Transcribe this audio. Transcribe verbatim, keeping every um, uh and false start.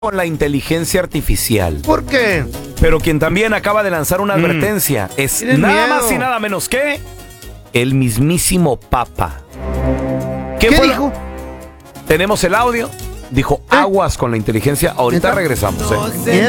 con la inteligencia artificial. ¿Por qué? Pero quien también acaba de lanzar una advertencia mm. es Tienes nada miedo. más y nada menos que el mismísimo Papa. ¿Qué, ¿Qué fue dijo? La... Tenemos el audio. Dijo, ¿Eh? aguas con la inteligencia. Ahorita ¿Está? regresamos. ¿eh?